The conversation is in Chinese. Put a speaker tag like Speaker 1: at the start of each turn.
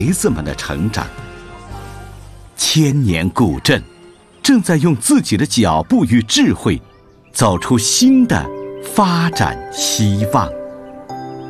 Speaker 1: 孩子们的成长。千年古镇正在用自己的脚步与智慧走出新的发展希望。